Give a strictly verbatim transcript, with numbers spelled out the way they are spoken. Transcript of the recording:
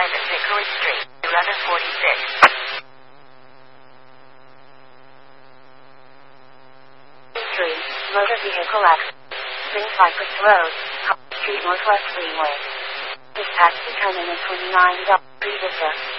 Drive at Hickory Street, eleven forty-six. three. Motor vehicle accident. Spring Cypress Road, High Street Northwest Greenway. This taxi terminal twenty-nine. Vista.